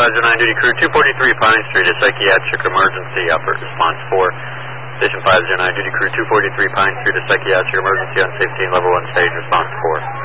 509 duty crew 243 Pine Street, a psychiatric emergency, upper response 4. Station 509 duty crew 243 Pine Street, a psychiatric emergency on 16 level 1 stage, response 4.